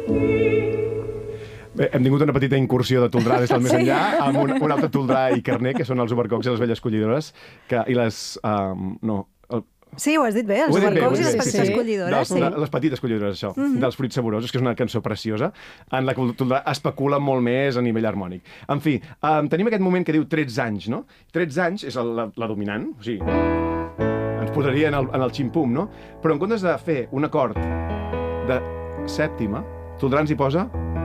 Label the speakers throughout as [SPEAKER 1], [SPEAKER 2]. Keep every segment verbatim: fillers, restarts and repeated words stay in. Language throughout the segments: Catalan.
[SPEAKER 1] Bé, hem tingut una petita incursió de toldrà des del més enllà, amb un, un altre toldrà i carner, que són els obercocs i les velles collidores, que, i les... Um, no, el,
[SPEAKER 2] Sí, ho has dit bé, els obercocs i les petites collidores.
[SPEAKER 1] Sí. Les petites collidores, això, mm-hmm. dels fruits saborosos, que és una cançó preciosa, en la que el toldrà especula molt més a nivell harmònic. En fi, um, tenim aquest moment que diu tretze anys, no? tretze anys és el, la, la dominant, o sigui, ens posaria en el, en el ximpum, no? Però en comptes de fer un acord de sèptima, toldrà ens hi posa...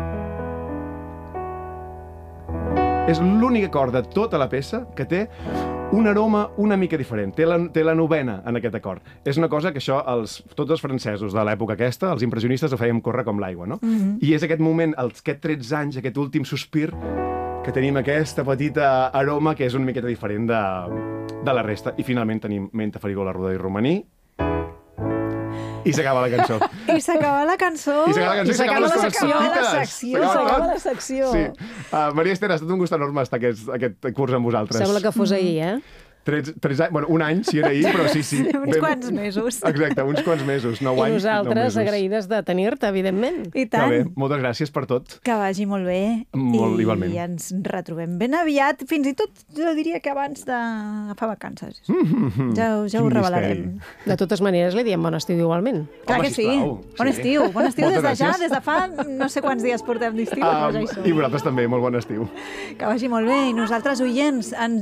[SPEAKER 1] És l'únic acord de tota la peça que té un aroma una mica diferent. Té la, té la novena en aquest acord. És una cosa que això els, tots els francesos de l'època aquesta, els impressionistes, ho fèiem córrer com l'aigua, no? Mm-hmm. I és aquest moment, els, aquest tretze anys, aquest últim sospir, que tenim aquesta petita aroma que és una miqueta diferent de, de la resta. I finalment tenim Menta, Farigola, Rodó i Romaní. I s'acaba la cançó.
[SPEAKER 2] I s'acaba la cançó.
[SPEAKER 1] I s'acaba la cançó i s'acaba les coses
[SPEAKER 2] la secció. S'acaba la secció.
[SPEAKER 1] Sí. Uh, Maria Esther, ha estat un gust enorme estar aquest, aquest curs amb vosaltres.
[SPEAKER 3] Sembla que fos ahir, eh?
[SPEAKER 1] Tres, tres anys, bueno, un any, si era ahir, però sí, sí.
[SPEAKER 2] Uns
[SPEAKER 1] Vam...
[SPEAKER 2] quants mesos.
[SPEAKER 1] Exacte, uns quants mesos, nou
[SPEAKER 3] I
[SPEAKER 1] anys,
[SPEAKER 3] nosaltres agraïdes de tenir-te, evidentment.
[SPEAKER 2] I tant.
[SPEAKER 1] Que bé, moltes gràcies per tot.
[SPEAKER 2] Que vagi molt bé.
[SPEAKER 1] Molt
[SPEAKER 2] I
[SPEAKER 1] igualment.
[SPEAKER 2] I ens retrobem ben aviat, fins i tot, jo diria que abans d'agafar vacances. Mm-hmm. Ja, ja ho revelarem.
[SPEAKER 3] De totes maneres, li diem bon estiu igualment.
[SPEAKER 2] Clar
[SPEAKER 1] Home,
[SPEAKER 2] que sí.
[SPEAKER 1] sisplau.
[SPEAKER 2] Bon
[SPEAKER 1] Sí.
[SPEAKER 2] estiu. Bon estiu
[SPEAKER 1] Moltes
[SPEAKER 2] des de ja,
[SPEAKER 1] gràcies.
[SPEAKER 2] des de fa no sé quants dies portem d'estiu.
[SPEAKER 1] Um,
[SPEAKER 2] però ja hi som.
[SPEAKER 1] I vosaltres també, molt bon estiu.
[SPEAKER 2] Que vagi molt bé. I nosaltres, oients, ens